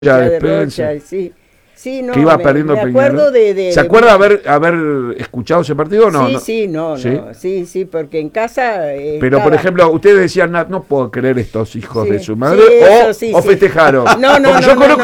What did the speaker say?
Ya de despensa. Rocha, sí. Sí, no, Que iba perdiendo me acuerdo Peñarol. ¿Se acuerda haber escuchado ese partido o no? Sí, No. sí, ¿Sí? sí, porque en casa Pero, por estaba. ejemplo, ustedes decían, no puedo creer estos hijos de Sí, su sí, madre, eso sí, o sí. festejaron. No, no, Porque no, yo no, conozco